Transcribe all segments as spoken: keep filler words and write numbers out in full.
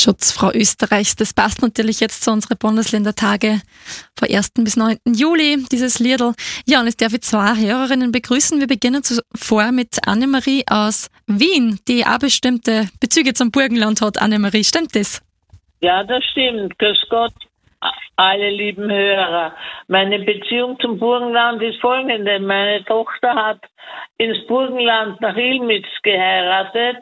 Schutzfrau Österreichs. Das passt natürlich jetzt zu unseren Bundesländertage vom ersten bis neunten Juli, dieses Liedl. Ja, und jetzt darf ich zwei Hörerinnen begrüßen. Wir beginnen zuvor mit Annemarie aus Wien, die auch bestimmte Bezüge zum Burgenland hat. Annemarie, stimmt das? Ja, das stimmt. Grüß Gott, alle lieben Hörer. Meine Beziehung zum Burgenland ist folgende. Meine Tochter hat ins Burgenland nach Ilmitz geheiratet.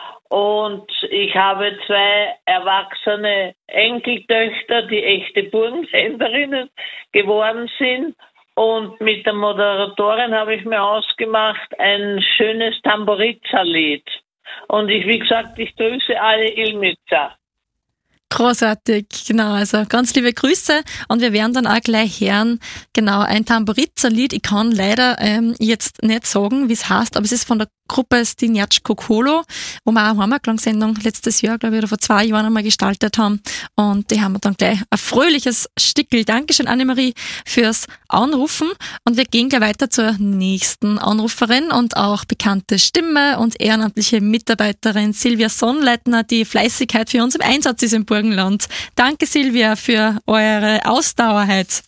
Und ich habe zwei erwachsene Enkeltöchter, die echte Burgenländerinnen geworden sind. Und mit der Moderatorin habe ich mir ausgemacht, ein schönes Tamburizza-Lied. Und ich, wie gesagt, ich grüße alle Ilmitzer. Großartig, genau, also ganz liebe Grüße und wir werden dann auch gleich hören, genau, ein Tamburizza-Lied. Ich kann leider ähm, jetzt nicht sagen, wie es heißt, aber es ist von der Gruppe Stiniatschko Kolo, wo wir auch eine Heimatklangsendung letztes Jahr, glaube ich, oder vor zwei Jahren einmal gestaltet haben und die haben wir dann gleich ein fröhliches Stickel. Dankeschön, Annemarie, fürs Anrufen und wir gehen gleich weiter zur nächsten Anruferin und auch bekannte Stimme und ehrenamtliche Mitarbeiterin Silvia Sonnleitner, die Fleißigkeit für uns im Einsatz ist im Burgenland. Danke, Silvia, für eure Ausdauer heute.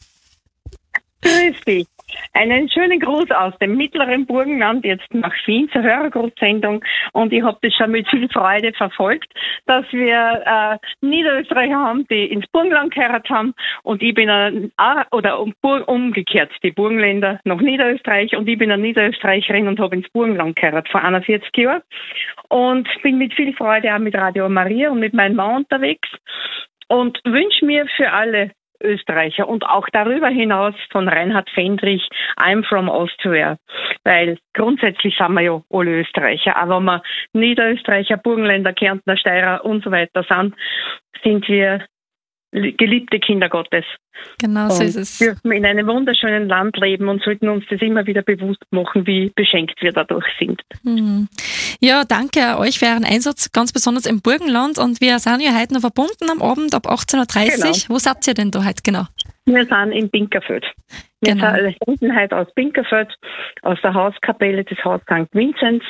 Grüß dich. Einen schönen Gruß aus dem mittleren Burgenland, jetzt nach Wien zur Hörergrußsendung. Und ich habe das schon mit viel Freude verfolgt, dass wir äh, Niederösterreicher haben, die ins Burgenland gehört haben. Und ich bin ein, oder um, umgekehrt, die Burgenländer nach Niederösterreich. Und ich bin eine Niederösterreicherin und habe ins Burgenland gehört vor einundvierzig Jahren. Und bin mit viel Freude auch mit Radio Maria und mit meinem Mann unterwegs. Und wünsche mir für alle Österreicher und auch darüber hinaus von Reinhard Fendrich, I'm from Austria. Weil grundsätzlich sind wir ja alle Österreicher. Aber wenn wir Niederösterreicher, Burgenländer, Kärntner, Steirer und so weiter sind, sind wir geliebte Kinder Gottes. Genau so ist es. Wir dürfen in einem wunderschönen Land leben und sollten uns das immer wieder bewusst machen, wie beschenkt wir dadurch sind. Mhm. Ja, danke an euch für euren Einsatz, ganz besonders im Burgenland. Und wir sind ja heute noch verbunden am Abend ab achtzehn Uhr dreißig. Genau. Wo seid ihr denn da heute genau? Wir sind in Pinkerfeld. Wir Genau. sind heute aus Pinkerfeld, aus der Hauskapelle des Haus Sankt Vinzenz.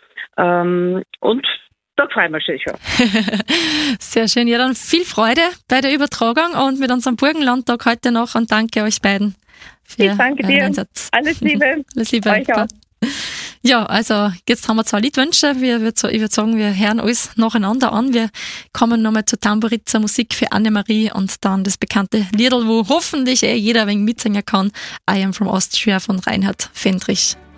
Ähm, und da freuen wir uns schon. Sehr schön. Ja, dann viel Freude bei der Übertragung und mit unserem Burgenlandtag heute noch und danke euch beiden für ich danke euren dir. Einsatz. Alles Liebe. Alles Liebe. Euch auch. Ja, also jetzt haben wir zwei Liedwünsche. Wir, ich würde sagen, wir hören alles nacheinander an. Wir kommen nochmal zur Tamburizza Musik für Annemarie und dann das bekannte Liedl, wo hoffentlich eh jeder ein wenig mitsingen kann. I am from Austria von Reinhard Fendrich.